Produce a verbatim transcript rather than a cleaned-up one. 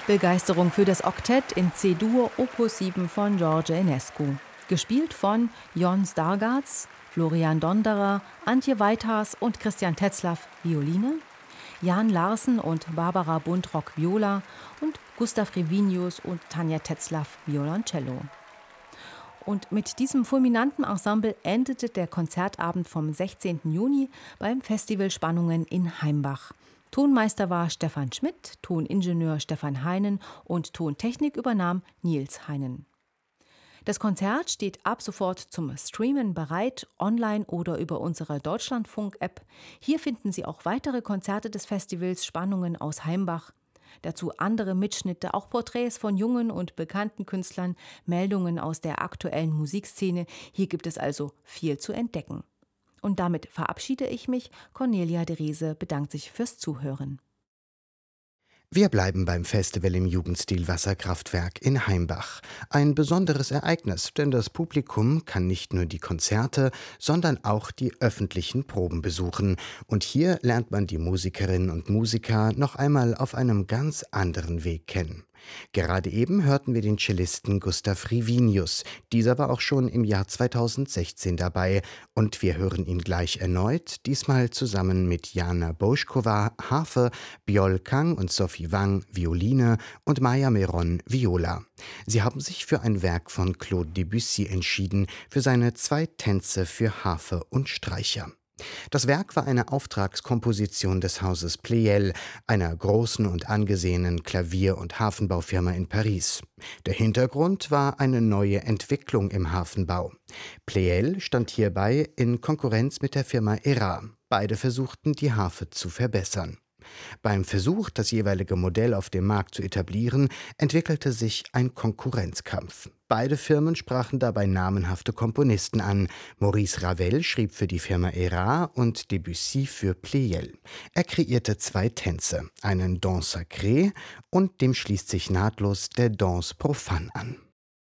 Begeisterung für das Oktett in C-Dur Opus sieben von George Enescu. Gespielt von Jon Stargards, Florian Donderer, Antje Weithas und Christian Tetzlaff Violine, Jan Larsen und Barbara Buntrock Viola und Gustav Revinius und Tanja Tetzlaff Violoncello. Und mit diesem fulminanten Ensemble endete der Konzertabend vom sechzehnten Juni beim Festival Spannungen in Heimbach. Tonmeister war Stefan Schmidt, Toningenieur Stefan Heinen und Tontechnik übernahm Nils Heinen. Das Konzert steht ab sofort zum Streamen bereit, online oder über unsere Deutschlandfunk-App. Hier finden Sie auch weitere Konzerte des Festivals Spannungen aus Heimbach. Dazu andere Mitschnitte, auch Porträts von jungen und bekannten Künstlern, Meldungen aus der aktuellen Musikszene. Hier gibt es also viel zu entdecken. Und damit verabschiede ich mich. Cornelia Derese bedankt sich fürs Zuhören. Wir bleiben beim Festival im Jugendstil Wasserkraftwerk in Heimbach. Ein besonderes Ereignis, denn das Publikum kann nicht nur die Konzerte, sondern auch die öffentlichen Proben besuchen. Und hier lernt man die Musikerinnen und Musiker noch einmal auf einem ganz anderen Weg kennen. Gerade eben hörten wir den Cellisten Gustav Revinius. Dieser war auch schon im Jahr zweitausendsechzehn dabei. Und wir hören ihn gleich erneut, diesmal zusammen mit Jana Boschkova, Harfe, Bjol Kang und Sophie Wang, Violine und Maya Meron, Viola. Sie haben sich für ein Werk von Claude Debussy entschieden, für seine zwei Tänze für Harfe und Streicher. Das Werk war eine Auftragskomposition des Hauses Pleyel, einer großen und angesehenen Klavier- und Hafenbaufirma in Paris. Der Hintergrund war eine neue Entwicklung im Hafenbau. Pleyel stand hierbei in Konkurrenz mit der Firma Era. Beide versuchten, die Harfe zu verbessern. Beim Versuch, das jeweilige Modell auf dem Markt zu etablieren, entwickelte sich ein Konkurrenzkampf. Beide Firmen sprachen dabei namenhafte Komponisten an. Maurice Ravel schrieb für die Firma Era und Debussy für Pleyel. Er kreierte zwei Tänze, einen Danse sacré und dem schließt sich nahtlos der Danse profane an.